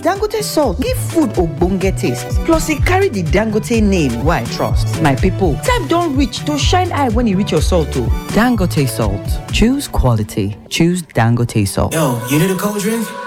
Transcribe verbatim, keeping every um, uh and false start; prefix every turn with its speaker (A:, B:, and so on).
A: Dangote salt give food ogbonge taste. Plus, e carry the Dangote name wey I trust. My people, time don reach to shine eye when e reach your salt o. Dangote salt. Choose quality. Choose Dangote salt.
B: Yo, you need a cold drink?